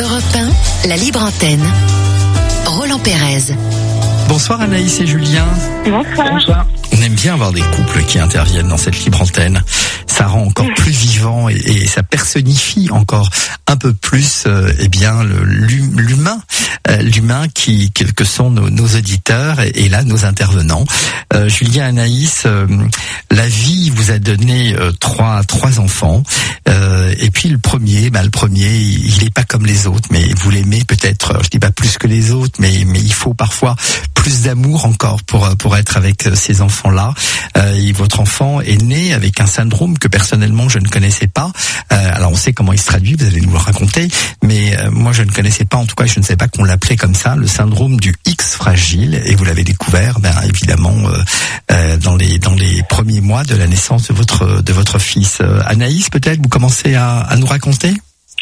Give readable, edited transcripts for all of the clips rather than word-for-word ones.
Europe 1, la libre antenne. Roland Pérez. Bonsoir Anaïs et Julien. Bonsoir. On aime bien avoir des couples qui interviennent dans cette libre antenne. Ça rend encore plus vivant et ça personnifie encore un peu plus l'humain que sont nos auditeurs et là nos intervenants. Julien, Anaïs, la vie vous a donné trois enfants et puis le premier, il est pas comme les autres, mais vous l'aimez peut-être, je dis pas plus que les autres, mais il faut parfois plus d'amour encore pour être avec ces enfants-là. Et votre enfant est né avec un syndrome que personnellement je ne connaissais pas. Alors on sait comment il se traduit, vous allez nous le raconter, mais moi je ne connaissais pas, en tout cas je ne savais pas qu'on l'appelait comme ça, le syndrome du X fragile, et vous l'avez découvert évidemment dans les premiers mois de la naissance de votre fils. Anaïs, peut-être vous commencez à nous raconter?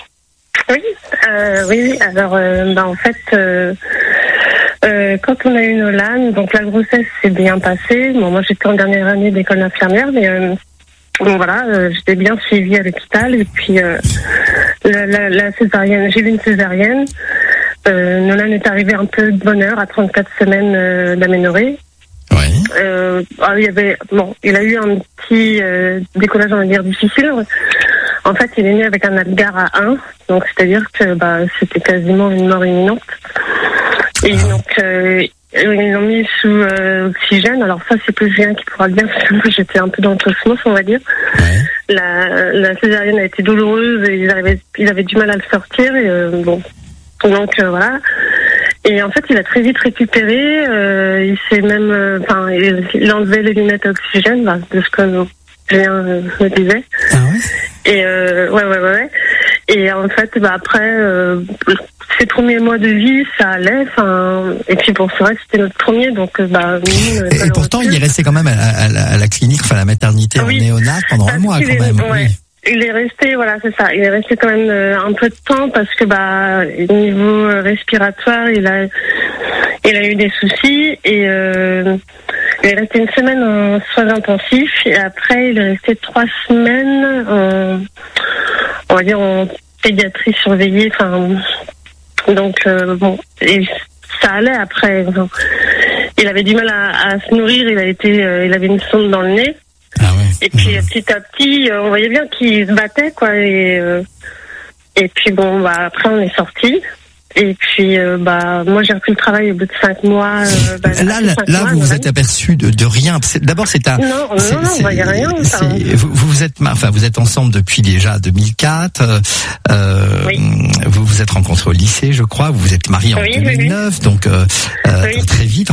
Oui. Alors, en fait, quand on a eu Nolan, donc la grossesse s'est bien passée. Bon, moi, j'étais en dernière année d'école d'infirmière, mais j'étais bien suivie à l'hôpital. Et puis, la césarienne, j'ai eu une césarienne. Nolan est arrivé un peu de bonne heure, à 34 semaines d'aménorrhée. Oui. Il a eu un petit décollage, on va dire, difficile. En fait, il est né avec un Apgar à 1, donc c'est-à-dire que c'était quasiment une mort imminente. Et donc, ils l'ont mis sous oxygène. Alors ça, c'est plus Julien qui pourra le dire, parce que moi, j'étais un peu dans le cosmos, on va dire. Ouais. La césarienne a été douloureuse et ils avaient du mal à le sortir. Et donc voilà. Et en fait, il a très vite récupéré. Il s'est même, il enlevait les lunettes à oxygène, de ce que Julien me disait. Ah ouais. Et ouais. Et en fait, après, ses premiers mois de vie, ça allait. Et puis bon, c'est vrai que c'était notre premier, donc Et pourtant, il est resté quand même à la clinique, à la maternité en néonat pendant un mois quand même. Ouais. Oui. Il est resté, voilà, c'est ça. Il est resté quand même un peu de temps parce que niveau respiratoire, il a eu des soucis et il est resté une semaine en soins intensifs et après il est resté 3 semaines on va dire en pédiatrie surveillée. Donc et ça allait après. Il avait du mal à se nourrir. Il avait une sonde dans le nez. Ah ouais. Et puis petit à petit, on voyait bien qu'il se battait, quoi. Et puis après on est sortis. Et puis moi j'ai repris le travail au bout de 5 mois. Là vous vous êtes aperçu de rien. D'abord c'est un. Non, on voyait rien. Vous êtes ensemble depuis déjà 2004. Oui. Vous vous êtes rencontrés au lycée, je crois. Vous vous êtes mariés en 2009, oui. Donc très vite.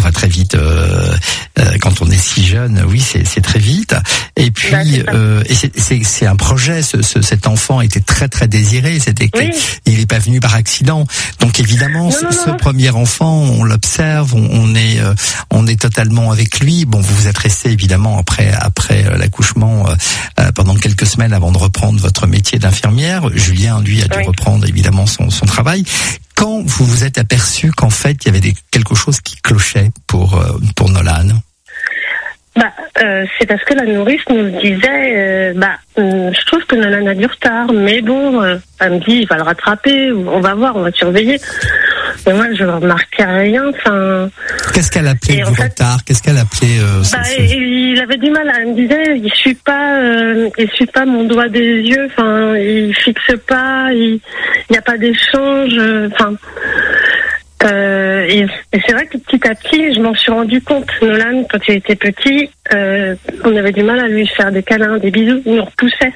Quand on est si jeune, oui, c'est très vite. Et puis c'est un projet. Cet enfant était très très désiré. Il est pas venu par accident. Donc évidemment, ce premier enfant, on l'observe, on est totalement avec lui. Bon, vous vous êtes resté évidemment après l'accouchement pendant quelques semaines avant de reprendre votre métier d'infirmière. Julien, lui, a dû reprendre évidemment son travail. Quand vous vous êtes aperçu qu'en fait il y avait quelque chose qui clochait pour Nolan? C'est parce que la nourrice nous le disait. Je trouve que Nolan a du retard, mais bon, elle me dit il va le rattraper, on va voir, on va surveiller. Mais moi je remarquais rien. Qu'est-ce qu'elle appelait du retard? Qu'est-ce qu'elle appelait il avait du mal. Elle me disait il suit pas mon doigt des yeux. Il fixe pas. Il n'y a pas d'échange. Et c'est vrai que petit à petit, je m'en suis rendu compte. Nolan, quand il était petit, on avait du mal à lui faire des câlins, des bisous. Il nous repoussait.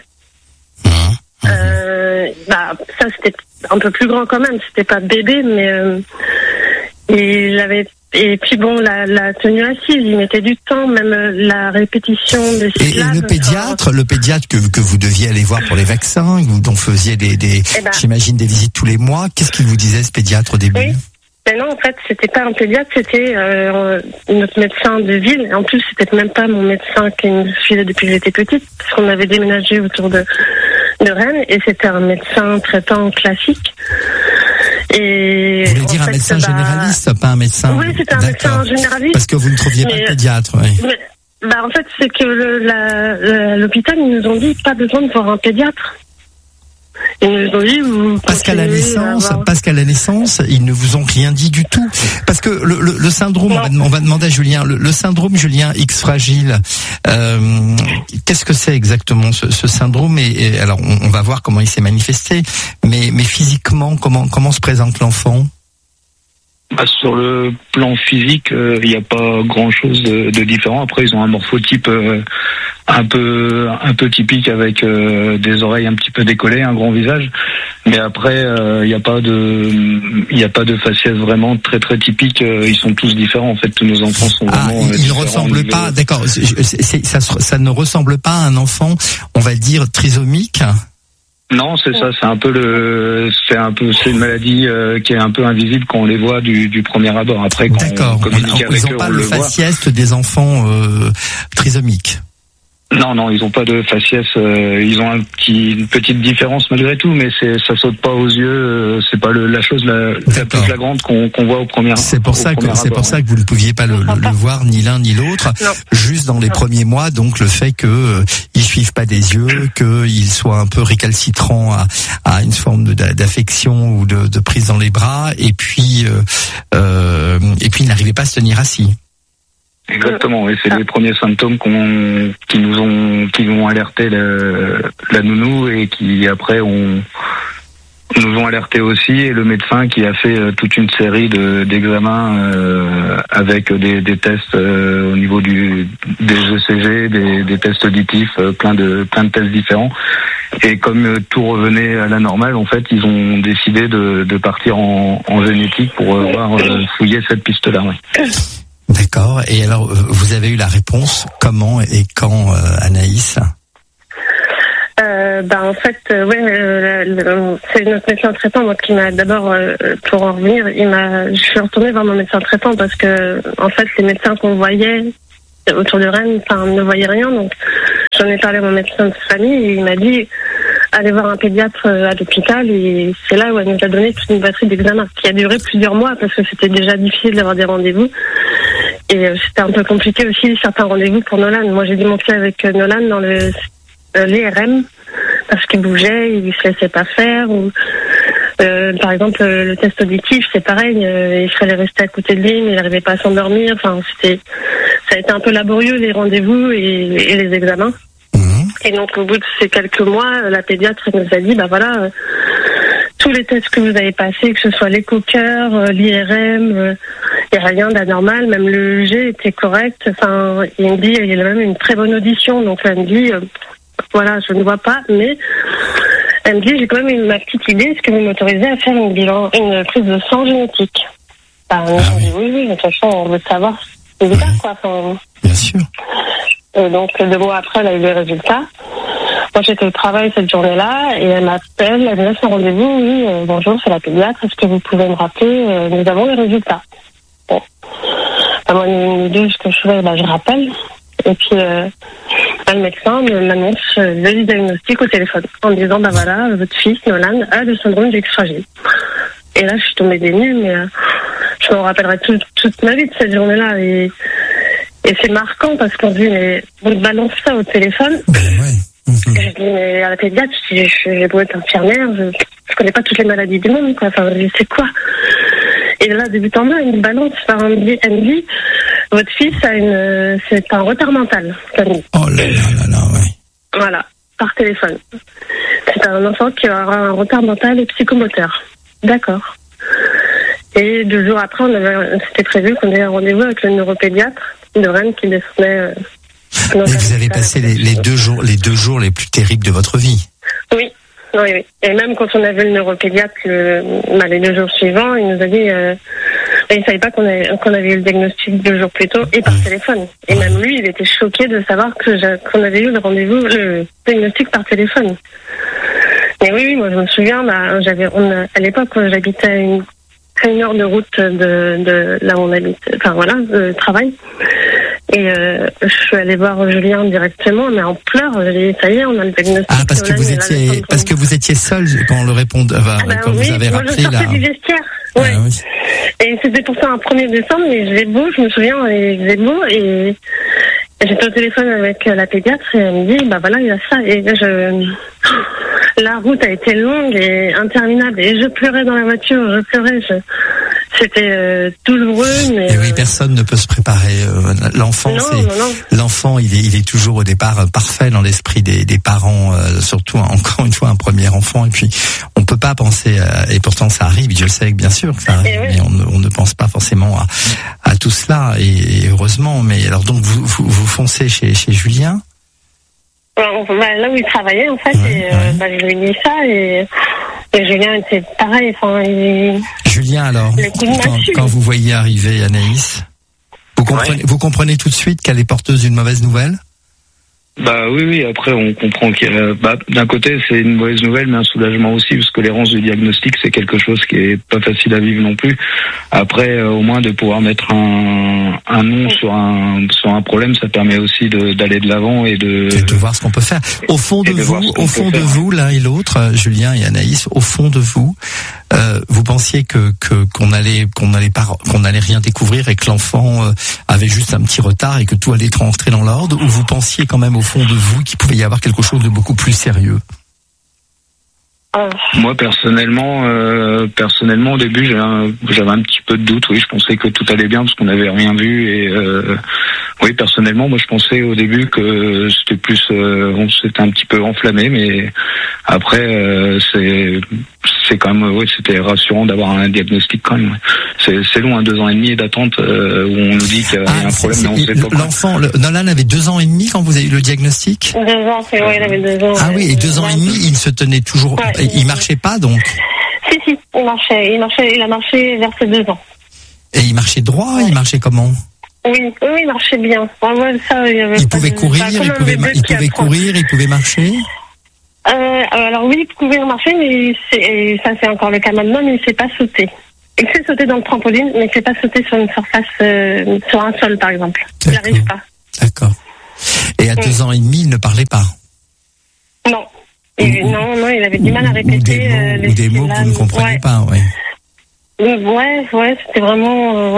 Ça, c'était un peu plus grand quand même. C'était pas bébé, mais il avait. Et puis la tenue assise, il mettait du temps, même la répétition de syllabes. Et le pédiatre que vous deviez aller voir pour les vaccins, dont vous faisiez j'imagine des visites tous les mois. Qu'est-ce qu'il vous disait ce pédiatre au début? Oui. Mais non, en fait, c'était pas un pédiatre, c'était notre médecin de ville. Et en plus, c'était même pas mon médecin qui me suivait depuis que j'étais petite, parce qu'on avait déménagé autour de Rennes, et c'était un médecin traitant classique. Et vous voulez dire un médecin généraliste, pas un médecin? Oui, c'était un médecin généraliste. Parce que vous ne trouviez pas de pédiatre, oui. En fait, c'est que l'hôpital, ils nous ont dit pas besoin de voir un pédiatre. Ils nous ont dit, parce qu'à la naissance, ils ne vous ont rien dit du tout. Parce que le syndrome, on va demander à Julien, le syndrome Julien X fragile, qu'est-ce que c'est exactement ce syndrome et alors on va voir comment il s'est manifesté, mais physiquement, comment se présente l'enfant? Sur le plan physique, il n'y a pas grand-chose de différent. Après, ils ont un morphotype un peu typique avec des oreilles un petit peu décollées, un grand visage. Mais après, il n'y a pas de faciès vraiment très très typique. Ils sont tous différents en fait. Tous nos enfants sont vraiment. Ils ne ressemblent pas. D'accord. Ça ne ressemble pas à un enfant, on va dire trisomique. Non, c'est ça. C'est une maladie qui est un peu invisible quand on les voit du premier abord. Après, quand on communique avec eux, ils n'ont pas le faciès des enfants trisomiques. Non, ils ont pas de faciès. Ils ont une petite différence malgré tout, mais ça saute pas aux yeux. C'est pas la chose la plus flagrante qu'on voit au premier. C'est pour ça que vous ne pouviez pas le voir ni l'un ni l'autre. Non. Juste dans les premiers mois, donc le fait que ils suivent pas des yeux, qu'ils soient un peu récalcitrants à une forme d'affection ou de prise dans les bras, et puis ils n'arrivaient pas à se tenir assis. Exactement, et c'est les premiers symptômes qui nous ont alerté la nounou et qui après nous ont alerté aussi, et le médecin qui a fait toute une série d'examens avec des tests au niveau des ECG, des tests auditifs, plein de tests différents. Et comme tout revenait à la normale, en fait, ils ont décidé de partir en génétique pour voir fouiller cette piste-là. Ouais. D'accord. Et alors, vous avez eu la réponse comment et quand, Anaïs? En fait, c'est notre médecin traitant moi qui m'a d'abord, pour en revenir, je suis retournée voir mon médecin traitant parce que, en fait, les médecins qu'on voyait autour de Rennes, ne voyaient rien. Donc, j'en ai parlé à mon médecin de famille et il m'a dit aller voir un pédiatre à l'hôpital, et c'est là où elle nous a donné toute une batterie d'examens qui a duré plusieurs mois parce que c'était déjà difficile d'avoir des rendez-vous. Et c'était un peu compliqué aussi certains rendez-vous pour Nolan. Moi, j'ai dû monter avec Nolan dans l'IRM parce qu'il bougeait, il se laissait pas faire. Ou par exemple, le test auditif, c'est pareil. Il fallait rester à côté de lui, mais il n'arrivait pas à s'endormir. Enfin, ça a été un peu laborieux les rendez-vous et les examens. Et donc, au bout de ces quelques mois, la pédiatre nous a dit, tous les tests que vous avez passés, que ce soit l'écho-cœur, l'IRM, il n'y a rien d'anormal, même le EEG était correct. Enfin, il me dit, il a même une très bonne audition. Donc, elle me dit, je ne vois pas, mais elle me dit, j'ai quand même ma petite idée, est-ce que vous m'autorisez à faire une prise de sang génétique? Oui, de toute façon, on veut savoir. C'est bizarre, quoi. Bien sûr. Donc, 2 mois après, elle a eu les résultats. Moi, j'étais au travail cette journée-là et elle m'appelle, elle me laisse un rendez-vous. Oui, bonjour, c'est la pédiatre. Est-ce que vous pouvez me rappeler? Nous avons les résultats. Bon. Moi, une idée, ce que je fais, je rappelle. Et puis, le médecin m'annonce le diagnostic au téléphone en me disant, votre fils, Nolan, a le syndrome du X fragile. Et là, je suis tombée des nues, mais je me rappellerai toute ma vie de cette journée-là. Et c'est marquant parce qu'on dit, mais on balance ça au téléphone. Je dis, mais à la pédiatre, j'ai beau être infirmière, je connais pas toutes les maladies du monde, quoi. Enfin, je sais quoi. Et là, débutant là, elle me balance, elle me dit, votre fils c'est un retard mental. Oh là là, ouais. Voilà, par téléphone. C'est un enfant qui aura un retard mental et psychomoteur. D'accord. Et 2 jours après, c'était prévu qu'on ait un rendez-vous avec le neuropédiatre de Rennes qui descendait. Et vous avez passé les 2 jours les plus terribles de votre vie. Oui. Et même quand on a vu le neuropédiatre les 2 jours suivants, il nous a dit il ne savait pas qu'on avait eu le diagnostic 2 jours plus tôt et par téléphone. Et même lui, il était choqué de savoir qu'on avait eu le diagnostic par téléphone. Mais oui, moi je me souviens, à l'époque j'habitais à 1 heure de route de là où on habite, de travail. Et je suis allée voir Julien directement, mais en pleurs. J'ai dit, ça y est, on a le diagnostic. Ah, parce que vous étiez seul quand on le répondait, quand vous avez rappelé là. Du vestiaire. Ouais. Oui. Et c'était pour ça un 1er décembre, mais il faisait beau, je me souviens, il faisait beau, et j'étais au téléphone avec la pédiatre, et elle me dit, il y a ça. Et la route a été longue et interminable. Et je pleurais dans la voiture, c'était douloureux. Mais et oui, personne ne peut se préparer. L'enfant, l'enfant, il est toujours au départ parfait dans l'esprit des parents, surtout encore une fois un premier enfant. Et puis on peut pas penser, et pourtant ça arrive. Je le sais bien sûr que ça arrive, mais on ne pense pas forcément à tout cela. Et heureusement. Mais alors donc vous foncez chez Julien. Là où il travaillait en fait, je lui ai dit ça et Julien était pareil. Julien, alors, quand vous voyez arriver Anaïs, vous comprenez tout de suite qu'elle est porteuse d'une mauvaise nouvelle? Oui, après on comprend qu'il y a, d'un côté c'est une mauvaise nouvelle mais un soulagement aussi parce que l'errance du diagnostic c'est quelque chose qui est pas facile à vivre non plus. Après au moins de pouvoir mettre un nom sur un problème, ça permet aussi d'aller de l'avant et de voir ce qu'on peut faire. Au fond de vous, l'un et l'autre, Julien et Anaïs, au fond de vous, vous pensiez qu'on allait rien découvrir et que l'enfant avait juste un petit retard et que tout allait rentrer dans l'ordre, ou vous pensiez quand même au fond de vous qu'il pouvait y avoir quelque chose de beaucoup plus sérieux? Moi personnellement au début j'avais un petit peu de doute. Oui, je pensais que tout allait bien parce qu'on n'avait rien vu et oui, personnellement moi je pensais au début que c'était plus on s'était un petit peu enflammé, mais après c'est quand même c'était rassurant d'avoir un diagnostic quand même. C'est long, 2 ans et demi d'attente où on nous dit qu'il y a un problème mais on sait pas. L'enfant, Nolan avait 2 ans et demi quand vous avez eu le diagnostic? 2 ans, il avait 2 ans. Ah oui, et 2 ans et demi, il se tenait toujours, il marchait pas donc? Si, il a marché vers ses 2 ans. Et il marchait droit, il marchait comment? Oui, il marchait bien. Il pouvait courir, il pouvait marcher? Alors oui, il pouvait marcher, mais ça c'est encore le cas maintenant, mais il sait pas sauter. Il sait sauter dans le trampoline, mais il sait pas sauter sur une surface, sur un sol par exemple. Il n'arrive pas. D'accord. Et à 2 ans et demi, il ne parlait pas? Non. Non, il avait du mal à répéter. Ou des mots que vous ne comprenez pas, oui. Ouais, c'était vraiment,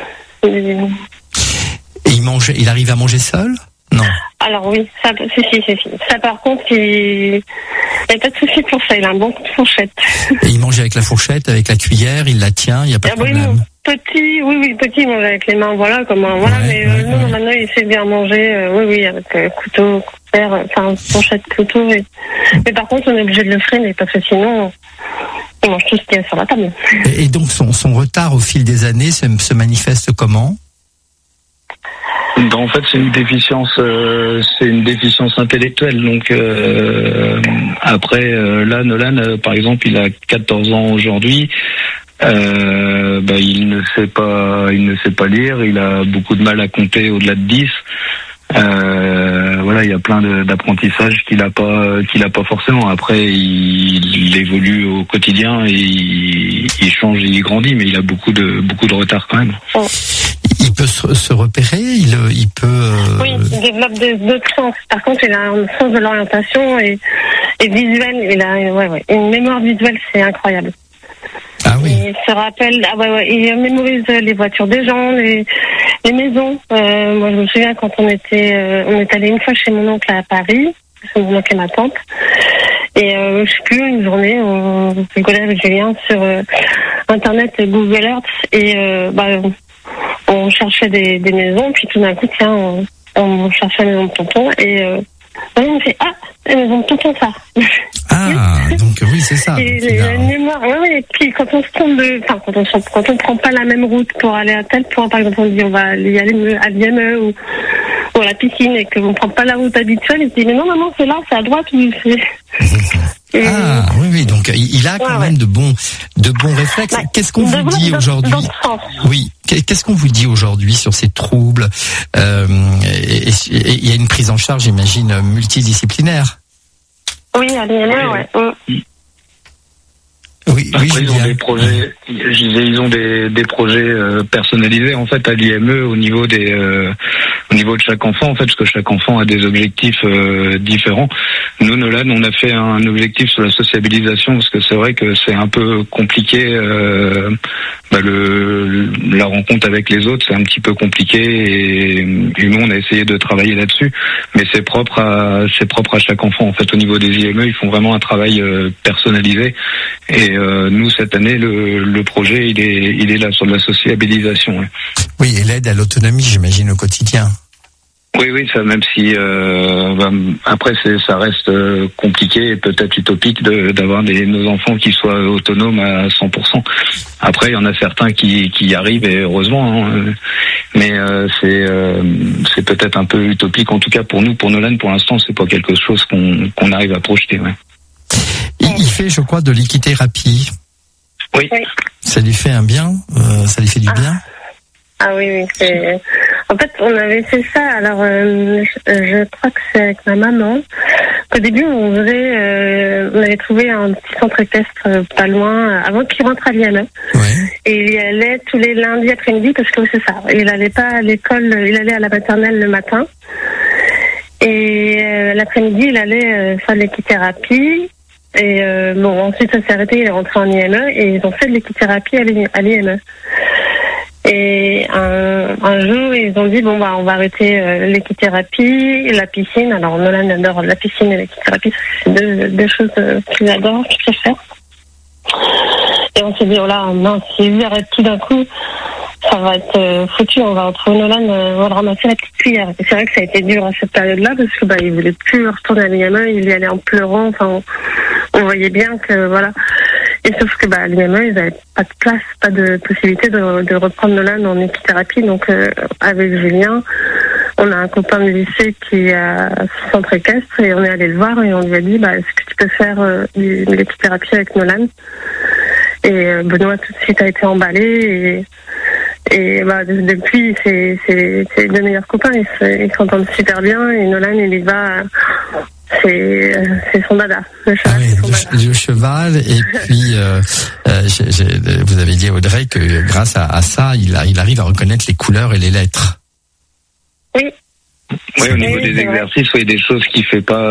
Et il arrive à manger seul? Non. Alors oui, ça, si. Ça par contre, il n'y a pas de souci pour ça, il a un bon coup de fourchette. Et il mange avec la fourchette, avec la cuillère, il la tient, il n'y a pas de problème? Petit, il mange avec les mains, non, maintenant il sait bien manger, avec couteau, cuillère, fourchette, couteau. Mais par contre, on est obligé de le freiner, parce que sinon, il mange tout ce qu'il y a sur la table. Et donc, son retard au fil des années se manifeste comment? En fait, c'est une déficience intellectuelle. Donc après, là, Nolan, par exemple, il a 14 ans aujourd'hui. Il ne sait pas lire. Il a beaucoup de mal à compter au-delà de 10. Il y a plein d'apprentissages qu'il a pas forcément. Après, il évolue au quotidien et il change, il grandit, mais il a beaucoup de retard quand même. Il peut se repérer, il peut. Oui, il développe d'autres sens. Par contre, il a un sens de l'orientation et visuel. Il a une mémoire visuelle, c'est incroyable. Ah oui. Il se rappelle, il mémorise les voitures des gens, les maisons. Moi, je me souviens quand on est allé une fois chez mon oncle à Paris, c'est mon oncle et ma tante. Et je sais plus, une journée, on rigolait avec Julien sur Internet, Google Earth, et on cherchait des maisons, puis tout d'un coup, on cherchait la maison de tonton, et on fait la maison de tonton, ça. Donc oui, c'est ça. Et il a une mémoire, et puis quand on se trompe quand on prend pas la même route pour aller à tel point, par exemple, on dit on va y aller à Vienne ou à la piscine, et que on prend pas la route habituelle, il se dit mais non, c'est là, c'est à droite, oui, oui, donc il a quand même de bons réflexes. Qu'est-ce qu'on vous dit aujourd'hui? Oui, qu'est-ce qu'on vous dit aujourd'hui sur ces troubles? Il y a une prise en charge, j'imagine, multidisciplinaire. Oui, à l'IME, Oui, Après, ils ont Julien. des projets, ils ont des projets personnalisés en fait à l'IME au niveau de chaque enfant en fait, parce que chaque enfant a des objectifs différents. Nous, Nolan, on a fait un objectif sur la sociabilisation parce que c'est vrai que c'est un peu compliqué. La rencontre avec les autres, c'est un petit peu compliqué et nous, on a essayé de travailler là-dessus, mais c'est propre à chaque enfant en fait. Au niveau des IME, ils font vraiment un travail personnalisé. Et nous, cette année, le projet, il est là sur de la sociabilisation. Ouais. Oui, et l'aide à l'autonomie, j'imagine, au quotidien. Oui, ça, même si après ça reste compliqué et peut-être utopique d'avoir nos enfants qui soient autonomes à 100%. Après, il y en a certains qui y arrivent et heureusement, hein, mais c'est peut-être un peu utopique. En tout cas, pour nous, pour Nolan, pour l'instant, c'est pas quelque chose qu'on arrive à projeter. Ouais. Il fait, je crois, de l'équithérapie. Oui. Ça lui fait un bien, ça lui fait du bien. Ah oui, c'est... En fait, on avait fait ça, alors je crois que c'est avec ma maman. Au début, on avait trouvé un petit centre équestre pas loin, avant qu'il rentre à l'IME. Ouais. Et il y allait tous les lundis après-midi, parce que c'est ça, il allait pas à l'école, il allait à la maternelle le matin. Et l'après-midi, il allait faire de l'équithérapie. Et ensuite ça s'est arrêté, il est rentré en IME et ils ont fait de l'équithérapie à l'IME. Et un jour, ils ont dit on va arrêter l'équithérapie, la piscine. Alors Nolan adore la piscine et l'équithérapie, c'est deux choses qu'il adore, qu'il préfère. Et on s'est dit mince, si lui arrête tout d'un coup, ça va être foutu. On va retrouver Nolan, on va le ramasser la petite cuillère. Et c'est vrai que ça a été dur à cette période-là parce que il voulait plus retourner à l'IME, il y allait en pleurant. Enfin, on voyait bien que voilà. Et sauf que à l'IME, ils n'avaient pas de place, pas de possibilité de reprendre Nolan en équithérapie. Donc avec Julien, on a un copain de lycée qui a son centre équestre et on est allé le voir et on lui a dit est-ce que tu peux faire de l'équithérapie avec Nolan? Et Benoît tout de suite a été emballé et depuis c'est deux meilleurs copains, ils s'entendent super bien et Nolan il y va. C'est son dada. Le cheval, le cheval. Et puis, vous avez dit à Audrey que grâce à ça, il arrive à reconnaître les couleurs et les lettres. Oui. Oui, au niveau des exercices, des choses qu'il fait pas